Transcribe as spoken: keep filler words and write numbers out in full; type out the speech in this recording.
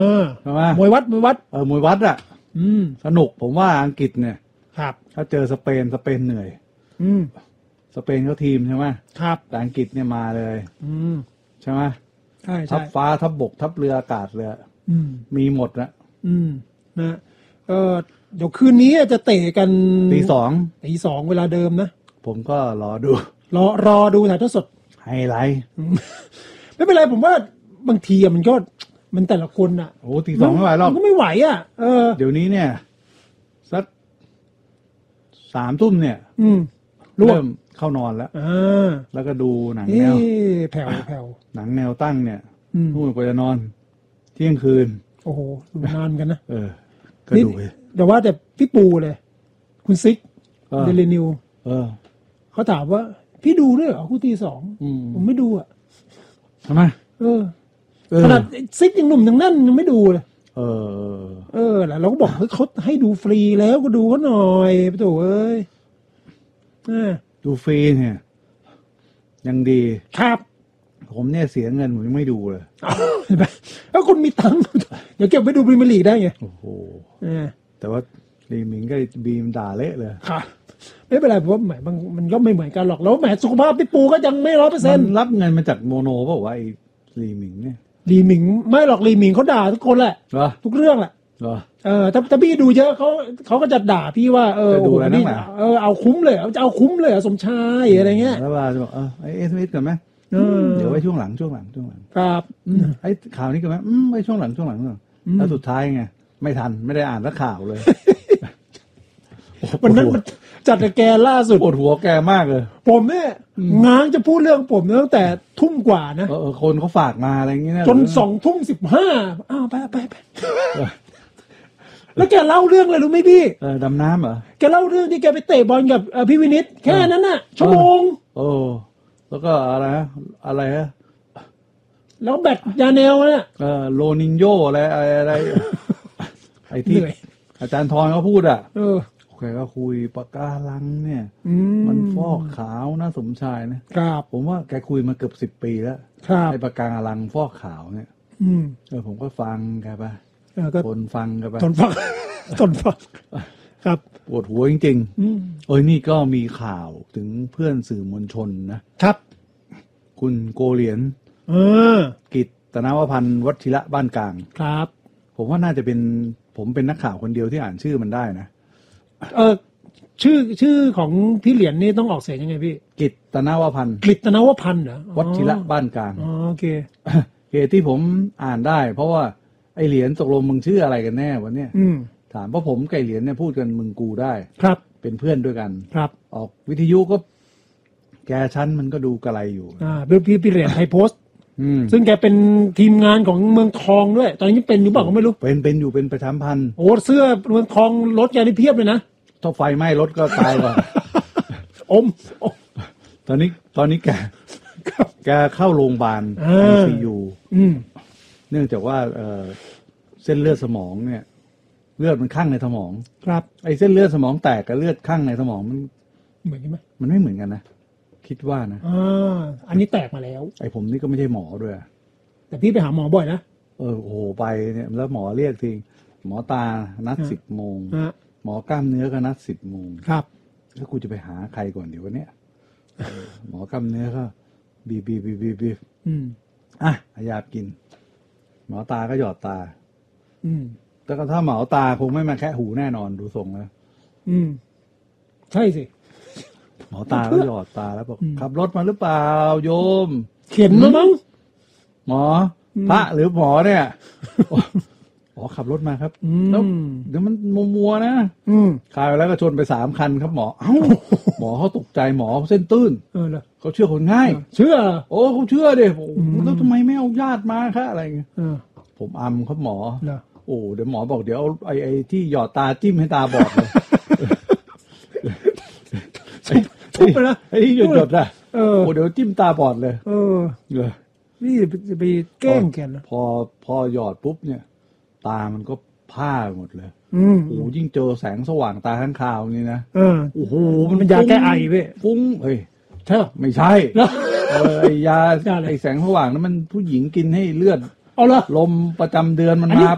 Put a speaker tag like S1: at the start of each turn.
S1: เออ
S2: ใช่ไหม
S1: มวยวัดมวยวัด
S2: เออมวยวัดอ่ะ
S1: อืม
S2: สนุกผมว่าอังกฤษเนี่ย
S1: ครับ
S2: ถ้าเจอสเปนสเปนเหนื่อย
S1: อืม
S2: สเปนเขาทีมใช่ไหม
S1: ครับ
S2: แต่อังกฤษเนี่ยมาเลย
S1: อืม
S2: ใช่ไหม
S1: ใช่
S2: ทัพฟ้าทัพบกทัพเรืออากาศเรือ
S1: อืม
S2: มีหมดนะ
S1: อืมนะเออเดี๋ยวคืนนี้จะเตะกัน
S2: ตีสอง
S1: ตีสองเวลาเดิมนะ
S2: ผมก็รอดู
S1: รอรอดูถ่ายทอดสด
S2: ไฮไลท์
S1: ไม่เป็นไรผมว่าบางทีอะมันก็มันแต่ละคนอ่ะ
S2: โอ้ตีสองไม่ไหวหรอก
S1: มันก็ไม่ไหวอ่ะเออ
S2: เดี๋ยวนี้เนี่ยสักสามทุ่มเนี่ย
S1: อืม
S2: เริ่มเข้านอนแล้ว
S1: อ่า
S2: แล้วก็ดูหนังแนว
S1: แผ่วแผ่ว
S2: หนังแนวตั้งเนี่ยนู่นกว่าจะนอนเที่ยงคืน
S1: โอ้โหดูนานกันนะ
S2: เออก็ดูไป
S1: แต่ว่าแต่พี่ปูเลยคุณซิกเดลินิว
S2: เออ
S1: เขาถามว่าพี่ดูด้วยเหรอคู่ตีสองผมไม่ดูอ่ะ
S2: ทำไม
S1: เออขนาดซิกยังหนุ่มยังนั่นยังไม่ดูเลย
S2: เออ
S1: เออแหละเราก็บอกเฮ้ยเขาให้ดูฟรีแล้วก็ดูเขาหน่อยไปโถ่เอ้ย
S2: ดูฟรีเนี่ยยังดี
S1: ครับ
S2: ผมเนี่ยเสียเงินผมยังไม่ดูเลย
S1: เห็นไหมแล้วคุณมีตังค์เดี๋ยวเก็บไว้ดูพรีเมียร์ลีกได้ไง
S2: โอ้โหแต่ว่าลีมิงก็บีมด่าเละเลย
S1: ค่ะไม่เป็นไรเพราะว่าแหมมันมันก็ไม่เหมือนกันหรอกแล้วแหมสุขภาพพี่ปูก็ยังไม่ร้อยเปอร์เซ็นต์
S2: รับเงินมาจากโมโนเปล่าวะไอ้ลีมิงเนี่ย
S1: ลีมิงไม่หรอกลีมิงเขาด่าทุกคนแหละทุกเรื่องแหละเออถ้าถ้าพี่ดูเยอะเขาเขาก็จะด่าพี่ว่าเออโอ้โหนี่เออเอาคุ้มเลยจะเอาคุ้มเลยสมชายอะไรเงี้ย
S2: แล้วว่าจะบอกเออไอเอสเอสกันไหมเดี๋ยวไว้ช่วงหลังช่วงหลังช่วงหลัง
S1: ครับ
S2: ไอ้ข่าวนี้กันไหมไว้ช่วงหลังช่วงหลังแล้วสุดท้ายไงไม่ทันไม่ได้อ่านแล้วข่าวเลย
S1: วันนั้นจัดแกล่าสุด
S2: ปวดหัวแกมากเลย
S1: ผมเนี่ยง้างจะพูดเรื่องผมตั้งแต่ทุ่มกว่านะ
S2: เออคนเขาฝากมาอะไรอย่างเงี้ย
S1: จนสองทุ่มสิบห้าอ้าวไปไปไปแล้วแกเล่าเรื่องอะไรรู้ไหมพี่
S2: เออดำน้ำเหรอ
S1: แกเล่าเรื่องที่แกไปเตะบอลกับพี่วินิตแค่นั้นน่ะชั่วโมง
S2: โอ้แล้วก็อะไรฮะอะไรฮะ
S1: แล้วแบตยาแนวเนี่ย
S2: เออโลนินโยอะไรอะไรไอ้ที่อาจารย์ทอนเขาพูดอ่ะ
S1: เออ
S2: แกก็คุยปะการังเนี่ยมันฟอกขาวนะสมชายนะครับผมว่าแกคุยมาเกือบสิบปีแล้วไอ้ปะการังฟอกขาวเนี่ยเออผมก็ฟังแกไปทนฟังกันไป
S1: ทนฟังทนฟังครับ
S2: ปวดหัวจริงๆเอ้ยนี่ก็มีข่าวถึงเพื่อนสื่อมวลชนนะครับคุณโกเหลียน
S1: เออ
S2: กิตตนวพันธ์วชิระบ้านกลาง
S1: ครับ
S2: ผมว่าน่าจะเป็นผมเป็นนักข่าวคนเดียวที่อ่านชื่อมันได้นะ
S1: เออชื่อชื่อของพี่เหรียญนี่ต้องออกเสียงยังไงพี่
S2: กิตตนวพันธ์
S1: กิตตนวพันธ์เหรอ
S2: วชิระบ้านกลาง
S1: อ๋อโอเค
S2: เหตุที่ผมอ่านได้เพราะว่าไอเหรียญตกลงมึงชื่ออะไรกันแน่วันเนี้ยถามเพราะผมไก่เหรียญเนี่ยพูดกันมึงกูได้
S1: ครับ
S2: เป็นเพื่อนด้วยกัน
S1: ครับ
S2: ออกวิทยุก็แกชั้นมันก็ดูกระไรอยู่
S1: อ่าพี่พี่เหรียญไทยโพสต์ซึ่งแกเป็นทีมงานของเมืองทองด้วยตอนนี้เป็นอยู่เปล่าก็ไม่รู้
S2: เป็นเป็นอยู่เป็นประชาพันธ์
S1: โอ้เสื้อเมืองทองรถแกนี่เพียบเลยนะ
S2: ถ้าไฟไหม้รถก็ตายก่อน
S1: อม
S2: ตอนนี้ตอนนี้แกแกเข้าโรงพยาบาลไอซียูเนื่องจากว่าเออเส้นเลือดสมองเนี่ยเลือดมันข้างในสมอง
S1: ครับ
S2: ไอ้เส้นเลือดสมองแตกกับเลือดข้างในสมองมัน
S1: เหมือนกันไหม
S2: มันไม่เหมือนกันนะคิดว่านะ
S1: อ่าอันนี้แตกมาแล้ว
S2: ไอ้ผมนี่ก็ไม่ใช่หมอด้วย
S1: แต่พี่ไปหาหมอบ่อยนะ
S2: เออโอ้โหไปเนี่ยแล้วหมอเรียกทีหมอตานัดสิบโมงหมอกล้ามเนื้อก็นัดสิบโมง
S1: ครับ
S2: แล้วกูจะไปหาใครก่อนเดี๋ยววันเนี้ยหมอกล้ามเนื้อก็บีบีบีบีบี
S1: อืม
S2: อ่ะอยากกินหมอตาก็หยอดตา
S1: อืม
S2: แต่ก็ถ้าหมอตาคงไม่มาแค่หูแน่นอนดูทรงแล้ว
S1: อืมใช่สิ
S2: หมอตาก็หยอดตาแล้วบอกขับรถมาหรือเปล่าโยม
S1: เข็นมามั้ง
S2: หมอพระหรือหมอเนี่ยอ๋อขับรถมาครับแล้วเดี๋ยวมันมัวๆนะขายไปแล้วก็ชนไปสามคันครับหมอเอ้าหมอเขาตกใจหมอเส้นตื้น
S1: เออ
S2: เขาเชื่อคนง่าย
S1: เชื่อ
S2: โอ้เขาเชื่อดิแล้วทำไมไม่เอาญาติมาคะอะไรเงี้ยผมอำครับหมอโอ้เดี๋ยวหมอบอกเดี๋ยวเอาไอ้ไอ้ที่หยอดตาจิ้มให้ตาบอดเลย
S1: ทุบไปนะ
S2: ไอ้ที่หยดๆอ่ะโอ้เดี๋ยวจิ้มตาบอดเลย
S1: เออนี่จะไปแกล้งแกนะ
S2: พอพอหยอดปุ๊บเนี่ยตามันก็ผ้าหมดเลยโอ้ยิ่งเจอแสงสว่างตาข้างคาวนี่นะโอ้โห
S1: มันยาแก้ไอเว้ย
S2: ฟุ้งเฮ้ย
S1: ใช่
S2: ไม่ใช่เออไอยาไอแสงสว่างนั้นมันผู้หญิงกินให้เลือด
S1: เอาละ
S2: ลมประจำเดือนมันมา